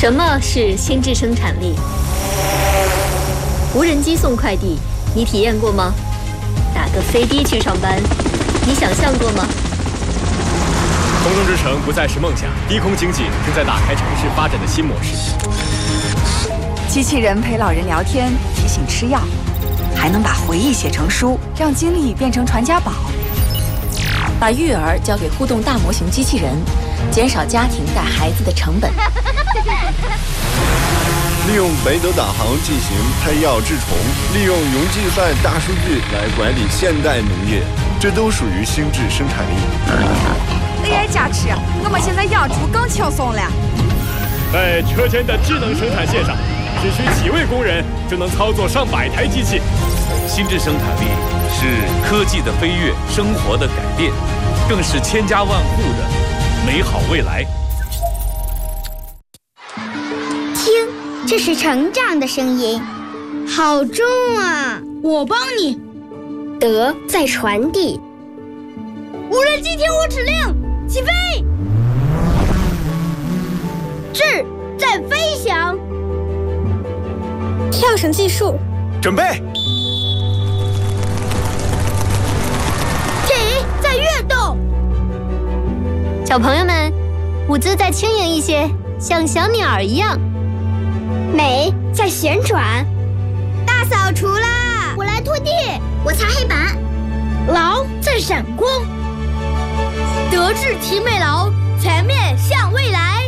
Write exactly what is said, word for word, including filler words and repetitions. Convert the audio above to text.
什么是心智生产力？无人机送快递，你体验过吗？打个飞的去上班，你想象过吗？ 空中之城不再是梦想，低空经济正在打开城市发展的新模式。 机器人陪老人聊天，提醒吃药，还能把回忆写成书，让经历变成传家宝。 把育儿交给互动大模型机器人，减少家庭带孩子的成本。 利用北斗导航进行配药治虫，利用云计算大数据来管理现代农业，这都属于心智生产力。 A I 加持，我们现在养猪更轻松了。 在车间的智能生产线上，只需几位工人就能操作上百台机器。 心智生产力是科技的飞跃，生活的改变，更是千家万户的美好未来。 听，这是成长的声音，好重啊！ 我帮你。 德在传递。 无人机听我指令，起飞！智在飞翔。 跳绳计数， 准备。 体在跃动。 小朋友们，舞姿再轻盈一些，像小鸟一样。 美在旋转。 大扫除啦！ 我来拖地，我擦黑板。 劳在闪光。德智体美劳，全面向未来。